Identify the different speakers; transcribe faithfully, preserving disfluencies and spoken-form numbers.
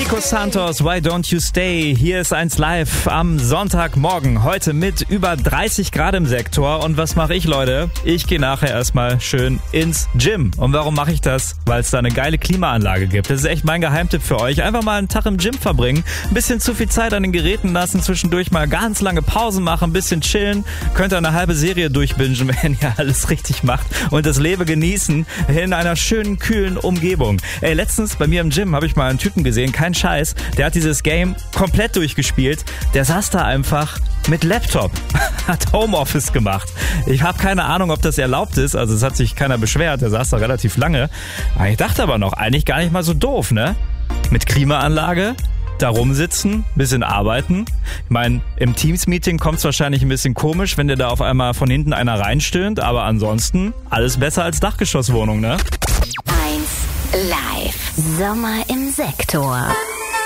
Speaker 1: Nico Santos, Why Don't You Stay? Hier ist eins live am Sonntagmorgen. Heute mit über dreißig Grad im Sektor. Und was mache ich, Leute? Ich gehe nachher erstmal schön ins Gym. Und warum mache ich das? Weil es da eine geile Klimaanlage gibt. Das ist echt mein Geheimtipp für euch. Einfach mal einen Tag im Gym verbringen. Ein bisschen zu viel Zeit an den Geräten lassen. Zwischendurch mal ganz lange Pausen machen. Ein bisschen chillen. Könnt ihr eine halbe Serie durchbingen, wenn ihr alles richtig macht. Und das Leben genießen in einer schönen, kühlen Umgebung. Ey, letztens bei mir im Gym habe ich mal einen Typen gesehen. Kein Scheiß. Der hat dieses Game komplett durchgespielt. Der saß da einfach mit Laptop. Hat Homeoffice gemacht. Ich habe keine Ahnung, ob das erlaubt ist. Also es hat sich keiner beschwert. Der saß da relativ lange. Aber ich dachte aber noch, eigentlich gar nicht mal so doof, ne? Mit Klimaanlage, da rumsitzen, bisschen arbeiten. Ich meine, im Teams-Meeting kommt es wahrscheinlich ein bisschen komisch, wenn dir da auf einmal von hinten einer reinstöhnt. Aber ansonsten alles besser als Dachgeschosswohnung, ne?
Speaker 2: eins live. Sommer im Sektor.